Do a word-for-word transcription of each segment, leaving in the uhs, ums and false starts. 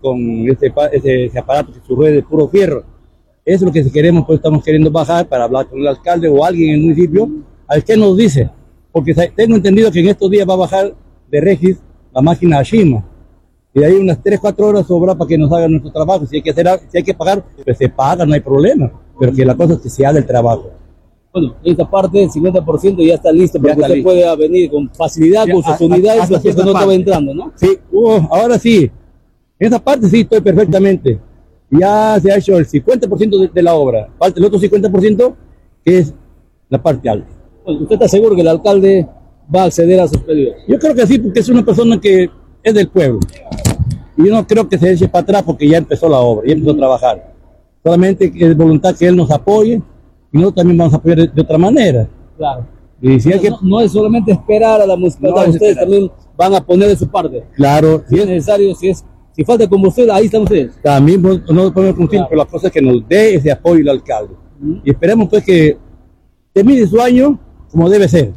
con ese, ese, ese aparato que su rueda de puro fierro. Eso es lo que queremos, pues estamos queriendo bajar para hablar con el alcalde o alguien en el municipio, al que nos dice, porque tengo entendido que en estos días va a bajar de Regis la máquina a Shima, y de ahí unas tres, cuatro horas sobra para que nos hagan nuestro trabajo. Si hay que hacer, si hay que pagar, pues se paga, no hay problema, pero que la cosa es que se haga el trabajo. Bueno, esta parte del cincuenta por ciento ya está listo, para que usted listo. pueda venir con facilidad, ya, con sus unidades, porque no estaba entrando, ¿no? Sí, uh, ahora sí, en esa parte sí estoy perfectamente. Ya se ha hecho el cincuenta por ciento de, de la obra, falta el otro cincuenta por ciento que es la parte alta. Bueno, ¿usted está seguro que el alcalde va a acceder a sus pedidos? Yo creo que sí, porque es una persona que es del pueblo. Y yo no creo que se eche para atrás porque ya empezó la obra, ya empezó a trabajar. Solamente es voluntad que él nos apoye y nosotros también vamos a apoyar de, de otra manera. Claro. Y si no, hay que... no, no es solamente esperar a la municipalidad, no ustedes también van a poner de su parte. Claro. Si es necesario, si es si falta combustible, ahí están ustedes. También no podemos combustible, claro. Pero la cosa es que nos dé ese apoyo el alcalde. Uh-huh. Y esperemos pues que termine su año como debe ser,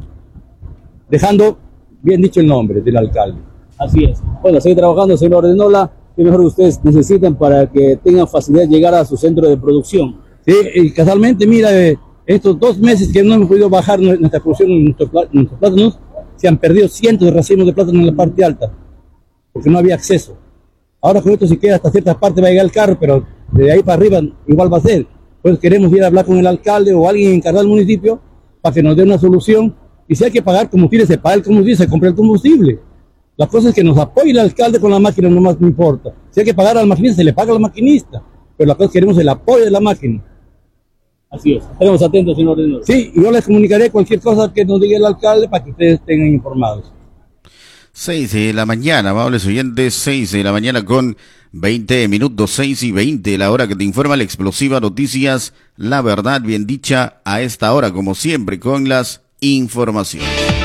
dejando bien dicho el nombre del alcalde. Así es. Bueno, sigue trabajando, señor Ordenola. ¿Qué mejor ustedes necesitan para que tengan facilidad de llegar a su centro de producción? Sí, y casualmente, mira, eh, estos dos meses que no hemos podido bajar nuestra producción en nuestros nuestro plátanos, se han perdido cientos de racimos de plátano en la parte alta, porque no había acceso. Ahora con esto si queda hasta cierta parte va a llegar el carro, pero de ahí para arriba igual va a ser. Pues queremos ir a hablar con el alcalde o alguien encargado del municipio para que nos dé una solución. Y si hay que pagar combustible, se paga el combustible, se compra el combustible. La cosa es que nos apoye el alcalde con la máquina, no más no importa. Si hay que pagar al maquinista, se le paga al maquinista. Pero la cosa es que queremos el apoyo de la máquina. Así es. Estaremos atentos, señor Ordenola. Sí, y yo les comunicaré cualquier cosa que nos diga el alcalde para que ustedes estén informados. seis de la mañana, amables oyentes, seis de la mañana con veinte minutos, seis y veinte, la hora que te informa la explosiva noticias, la verdad bien dicha a esta hora, como siempre, con las informaciones.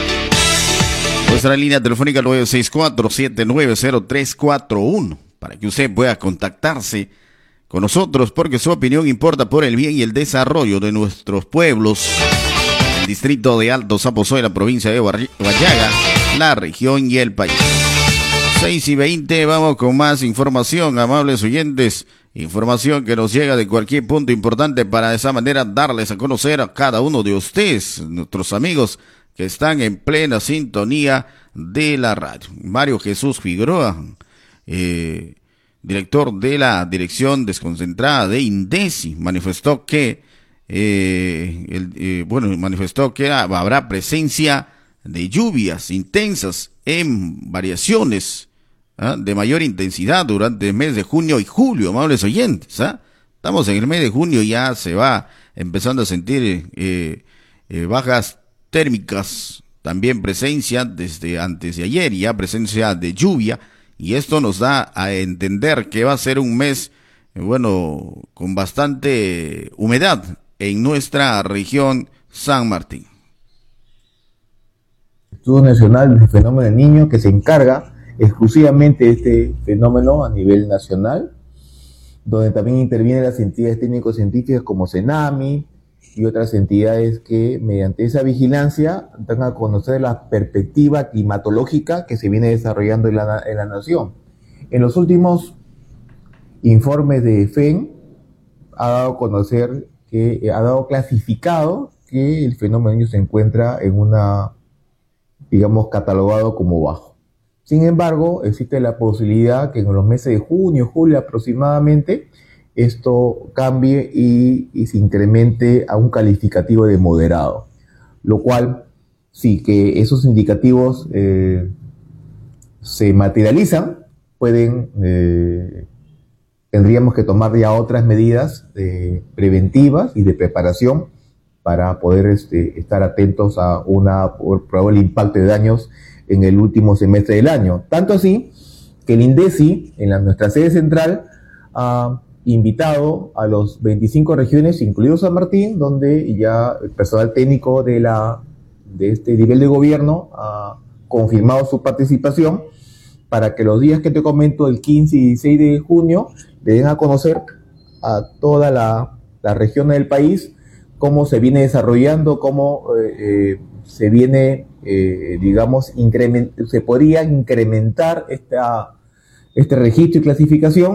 Nuestra línea telefónica nueve seis cuatro, siete nueve cero, tres cuatro uno, para que usted pueda contactarse con nosotros, porque su opinión importa por el bien y el desarrollo de nuestros pueblos, el distrito de Alto Zaposoy, la provincia de Huallaga, la región y el país. seis y veinte, vamos con más información, amables oyentes, información que nos llega de cualquier punto importante para de esa manera darles a conocer a cada uno de ustedes, nuestros amigos que están en plena sintonía de la radio. Mario Jesús Figueroa, eh, director de la Dirección Desconcentrada de INDECI, manifestó que eh, el, eh, bueno, manifestó que habrá presencia de lluvias intensas en variaciones ¿ah? de mayor intensidad durante el mes de junio y julio, amables oyentes. ¿ah? Estamos en el mes de junio y ya se va empezando a sentir eh, eh, bajas térmicas, también presencia desde antes de ayer, ya presencia de lluvia, y esto nos da a entender que va a ser un mes, eh, bueno, con bastante humedad en nuestra región San Martín. Instituto Nacional del Fenómeno del Niño, que se encarga exclusivamente de este fenómeno a nivel nacional, donde también intervienen las entidades técnico-científicas como CENAMI y otras entidades que mediante esa vigilancia dan a conocer la perspectiva climatológica que se viene desarrollando en la, en la nación. En los últimos informes de F E N ha dado a conocer que ha dado clasificado que el fenómeno del Niño se encuentra en una, digamos, catalogado como bajo. Sin embargo, existe la posibilidad que en los meses de junio, julio aproximadamente, esto cambie y, y se incremente a un calificativo de moderado. Lo cual, sí, que esos indicativos eh, se materializan, pueden, eh, tendríamos que tomar ya otras medidas eh, preventivas y de preparación para poder este, estar atentos a una probable impacto de daños en el último semestre del año. Tanto así que el INDECI, en la, nuestra sede central, ha invitado a los veinticinco regiones, incluido San Martín, donde ya el personal técnico de, la, de este nivel de gobierno ha confirmado su participación para que los días que te comento, el quince y dieciséis de junio, le den a conocer a toda la, la región del país cómo se viene desarrollando, cómo eh, eh, se viene, eh, digamos, increment- se podría incrementar esta, este registro y clasificación